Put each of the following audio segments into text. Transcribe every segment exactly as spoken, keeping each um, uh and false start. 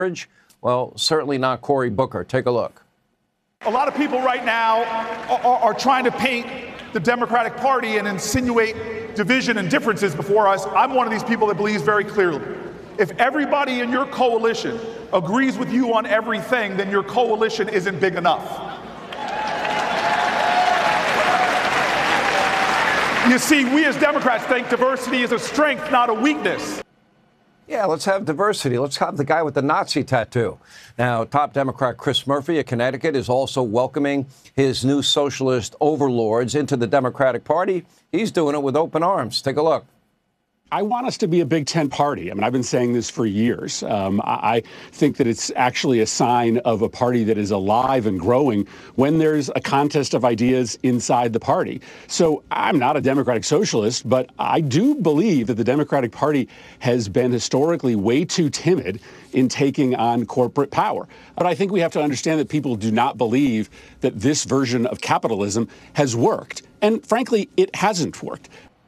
Well, certainly not Cory Booker. Take a look. A lot of people right now are, are trying to paint the Democratic Party and insinuate division and differences before us. I'm one of these people that believes very clearly, if everybody in your coalition agrees with you on everything, then your coalition isn't big enough. You see, we as Democrats think diversity is a strength, not a weakness. Yeah, let's have diversity. Let's have the guy with the Nazi tattoo. Now, top Democrat Chris Murphy of Connecticut is also welcoming his new socialist overlords into the Democratic Party. He's doing it with open arms. Take a look. I want us to be a Big Ten party. I mean, I've been saying this for years. Um, I, I think that it's actually a sign of a party that is alive and growing when there's a contest of ideas inside the party. So I'm not a Democratic socialist, but I do believe that the Democratic Party has been historically way too timid in taking on corporate power. But I think we have to understand that people do not believe that this version of capitalism has worked. And frankly, it hasn't worked.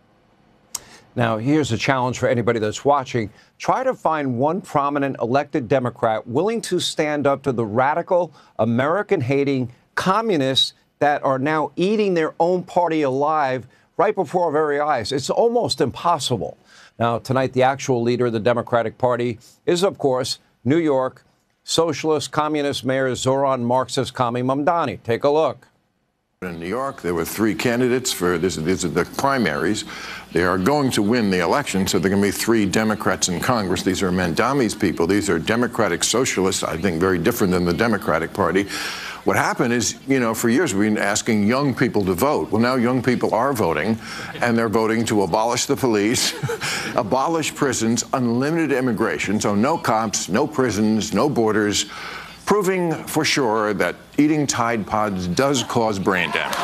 Now, here's a challenge for anybody that's watching. Try to find one prominent elected Democrat willing to stand up to the radical, American-hating communists that are now eating their own party alive right before our very eyes. It's almost impossible. Now, tonight, the actual leader of the Democratic Party is, of course, New York socialist communist mayor Zoran Marxist Kami Mamdani. Take a look. In New York, there were three candidates for this. These are the primaries. They are going to win the election, so there are going to be three Democrats in Congress. These are Mamdani's people. These are Democratic socialists, I think very different than the Democratic Party. What happened is, you know, for years we've been asking young people to vote. Well, now young people are voting, and they're voting to abolish the police, abolish prisons, unlimited immigration, so no cops, no prisons, no borders, proving for sure that eating Tide Pods does cause brain damage.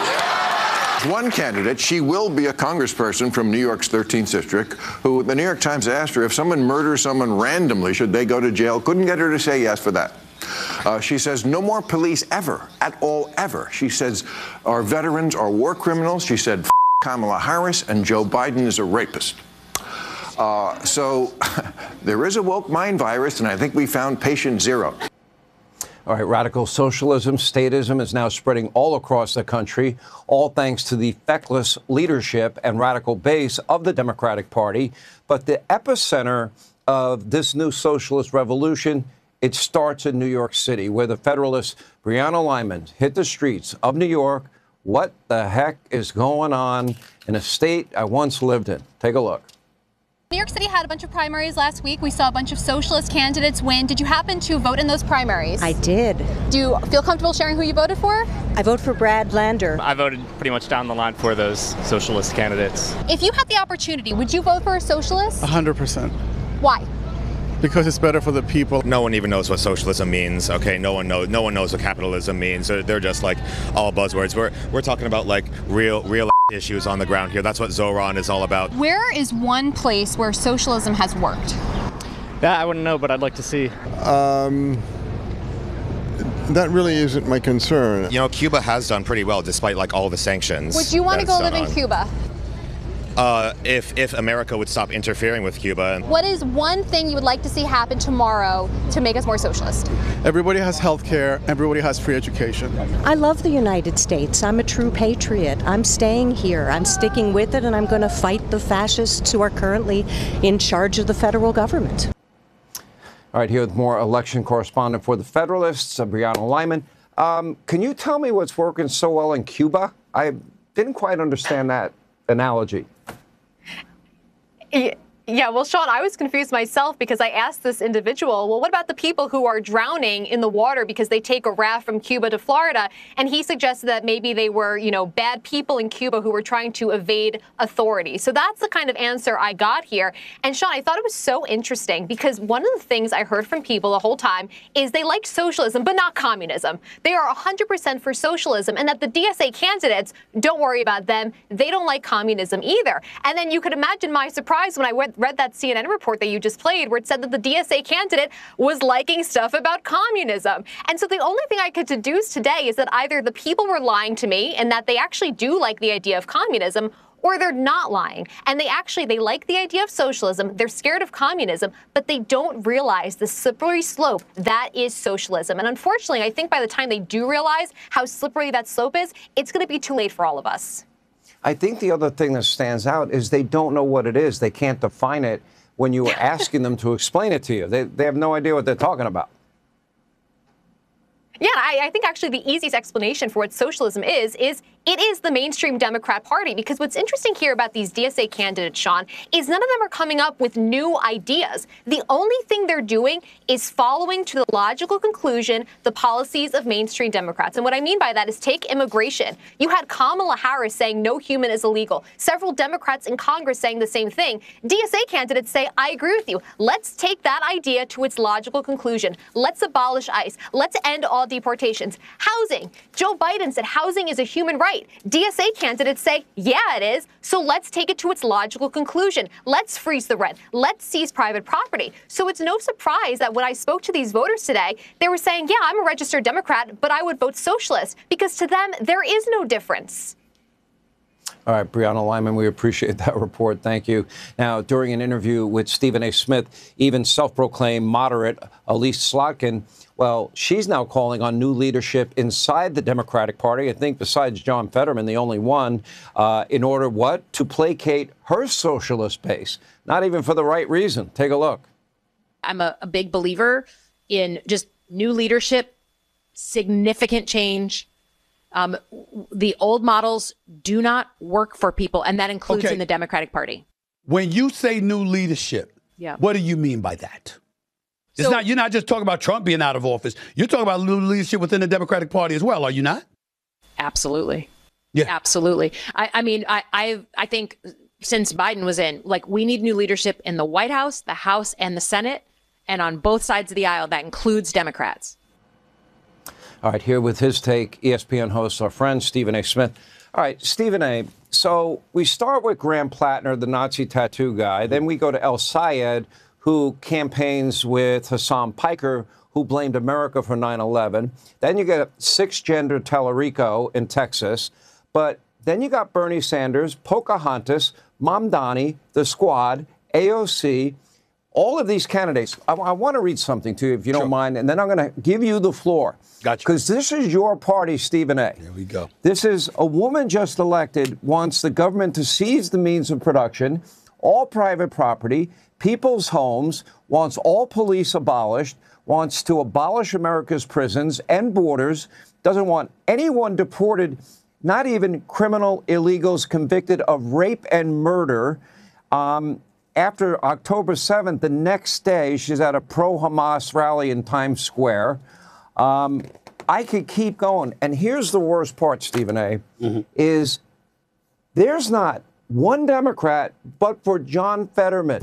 One candidate, she will be a congressperson from New York's thirteenth district, who the New York Times asked her if someone murders someone randomly, should they go to jail? Couldn't get her to say yes for that. Uh, she says no more police ever, at all, ever. She says our veterans are war criminals. She said F Kamala Harris, and Joe Biden is a rapist. Uh, so there is a woke mind virus, and I think we found patient zero. All right, radical socialism, statism is now spreading all across the country, all thanks to the feckless leadership and radical base of the Democratic Party. But the epicenter of this new socialist revolution, it starts in New York City, where the Federalist Breonna Lyman hit the streets of New York. What the heck is going on in a state I once lived in? Take a look. New York City had a bunch of primaries last week. We saw a bunch of socialist candidates win. Did you happen to vote in those primaries? I did. Do you feel comfortable sharing who you voted for? I voted for Brad Lander. I voted pretty much down the line for those socialist candidates. If you had the opportunity, would you vote for a socialist? one hundred percent. Why? Because it's better for the people. No one even knows what socialism means. Okay, no one knows. No one knows what capitalism means. They're, they're just like all buzzwords. We're we're talking about like real real issues on the ground here. That's what Zoran is all about. Where is one place where socialism has worked? That I wouldn't know, but I'd like to see. Um, that really isn't my concern. You know, Cuba has done pretty well despite like all the sanctions. Would you want to go live in on. Cuba? Uh, if if America would stop interfering with Cuba. What is one thing you would like to see happen tomorrow to make us more socialist? Everybody has health care. Everybody has free education. I love the United States. I'm a true patriot. I'm staying here. I'm sticking with it, and I'm going to fight the fascists who are currently in charge of the federal government. All right, here with more election correspondent for the Federalists, uh, Breonna Lyman. Um, can you tell me what's working so well in Cuba? I didn't quite understand that analogy. Yeah, well, Sean, I was confused myself because I asked this individual, well, what about the people who are drowning in the water because they take a raft from Cuba to Florida? And he suggested that maybe they were, you know, bad people in Cuba who were trying to evade authority. So that's the kind of answer I got here. And Sean, I thought it was so interesting because one of the things I heard from people the whole time is they liked socialism, but not communism. They are one hundred percent for socialism, and that the D S A candidates, don't worry about them. They don't like communism either. And then you could imagine my surprise when I went read that C N N report that you just played where it said that the D S A candidate was liking stuff about communism. And so the only thing I could deduce today is that either the people were lying to me and that they actually do like the idea of communism, or they're not lying. And they actually, they like the idea of socialism. They're scared of communism, but they don't realize the slippery slope that is socialism. And unfortunately, I think by the time they do realize how slippery that slope is, it's going to be too late for all of us. I think the other thing that stands out is they don't know what it is. They can't define it when you are asking them to explain it to you. They, they have no idea what they're talking about. Yeah, I, I think actually the easiest explanation for what socialism is, is it is the mainstream Democrat Party. Because what's interesting here about these D S A candidates, Sean, is none of them are coming up with new ideas. The only thing they're doing is following to the logical conclusion the policies of mainstream Democrats. And what I mean by that is take immigration. You had Kamala Harris saying no human is illegal. Several Democrats in Congress saying the same thing. D S A candidates say, I agree with you. Let's take that idea to its logical conclusion. Let's abolish ICE. Let's end all deportations. Housing. Joe Biden said housing is a human right. D S A candidates say, yeah, it is. So let's take it to its logical conclusion. Let's freeze the rent. Let's seize private property. So it's no surprise that when I spoke to these voters today, they were saying, yeah, I'm a registered Democrat, but I would vote socialist, because to them, there is no difference. All right, Brianna Lyman, we appreciate that report. Thank you. Now, during an interview with Stephen A. Smith, even self-proclaimed moderate Elise Slotkin, well, she's now calling on new leadership inside the Democratic Party. I think besides John Fetterman, the only one, uh, in order what? To placate her socialist base. Not even for the right reason. Take a look. I'm a, a big believer in just new leadership, significant change. Um, the old models do not work for people, and that includes Okay. in the Democratic Party. When you say new leadership, Yeah. what do you mean by that? It's So- not, you're not just talking about Trump being out of office. You're talking about new leadership within the Democratic Party as well, are you not? Absolutely. Yeah. Absolutely. I, I mean, I, I, I think since Biden was in, like, we need new leadership in the White House, the House, and the Senate, and on both sides of the aisle. That includes Democrats. All right, here with his take, E S P N host, our friend Stephen A. Smith. All right, Stephen A., so we start with Graham Plattner, the Nazi tattoo guy. Then we go to El Sayed, who campaigns with Hassan Piker, who blamed America for nine eleven. Then you get six-gender Tallarico in Texas. But then you got Bernie Sanders, Pocahontas, Mamdani, the Squad, A O C. All of these candidates, I, I want to read something to you, if you don't mind, and then I'm going to give you the floor. Gotcha. Because this is your party, Stephen A. Here we go. This is a woman just elected wants the government to seize the means of production, all private property, people's homes, wants all police abolished, wants to abolish America's prisons and borders, doesn't want anyone deported, not even criminal illegals convicted of rape and murder. Um, after October seventh, the next day, she's at a pro-Hamas rally in Times Square. Um, I could keep going. And here's the worst part, Stephen A., mm-hmm. is there's not one Democrat, but for John Fetterman,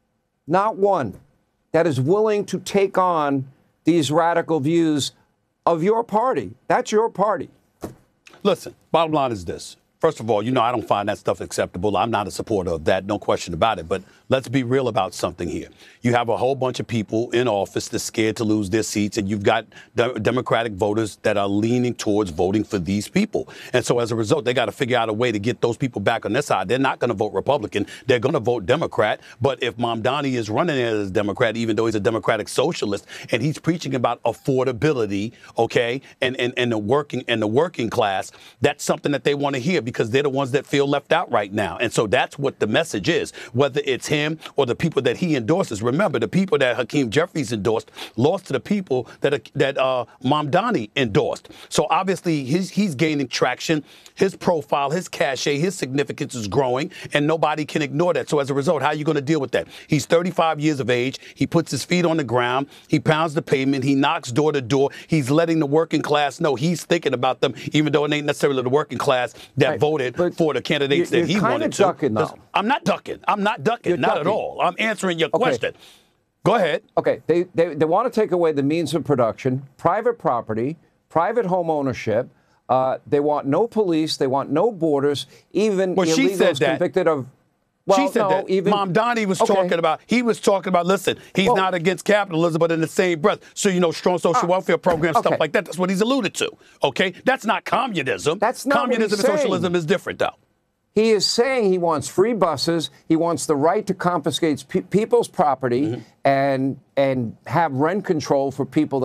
not one, that is willing to take on these radical views of your party. That's your party. Listen, bottom line is this. First of all, you know, I don't find that stuff acceptable. I'm not a supporter of that, no question about it. But let's be real about something here. You have a whole bunch of people in office that's scared to lose their seats, and you've got de- Democratic voters that are leaning towards voting for these people. And so as a result, they got to figure out a way to get those people back on their side. They're not going to vote Republican. They're going to vote Democrat. But if Mamdani is running as a Democrat, even though he's a Democratic socialist, and he's preaching about affordability, okay, and, and, and the working and the working class, that's something that they want to hear, because they're the ones that feel left out right now. And so that's what the message is, whether it's him or the people that he endorses. Remember, the people that Hakeem Jeffries endorsed lost to the people that that uh, Mamdani endorsed. So obviously he's, he's gaining traction. His profile, his cachet, his significance is growing, and nobody can ignore that. So as a result, how are you going to deal with that? He's thirty-five years of age. He puts his feet on the ground. He pounds the pavement. He knocks door to door. He's letting the working class know he's thinking about them, even though it ain't necessarily the working class that right. voted But for the candidates that he wanted to. Ducking, though. I'm not ducking. I'm not ducking. You're not ducking. at all. I'm answering your okay. question. Go ahead. Okay. They, they they want to take away the means of production, private property, private home ownership. Uh, they want no police. They want no borders. Even well, illegals she said that. convicted of. Well, she said no, that. Even, Mamdani was okay. talking about, he was talking about, listen, he's well, not against capitalism, but in the same breath. So, you know, strong social uh, welfare programs, okay. stuff like that. That's what he's alluded to. Okay? That's not communism. That's not Communism what he's and socialism saying. is different, though. He is saying he wants free buses. He wants the right to confiscate pe- people's property mm-hmm. and and have rent control for people that